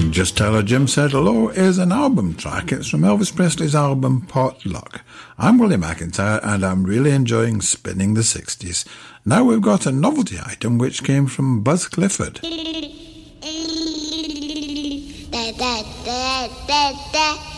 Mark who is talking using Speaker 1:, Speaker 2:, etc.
Speaker 1: Just Tell Her Jim Said Hello is an album track. It's from Elvis Presley's album Potluck. I'm Willie McIntyre and I'm really enjoying spinning the 60s. Now we've got a novelty item which came from Buzz Clifford.
Speaker 2: Da, da, da, da, da.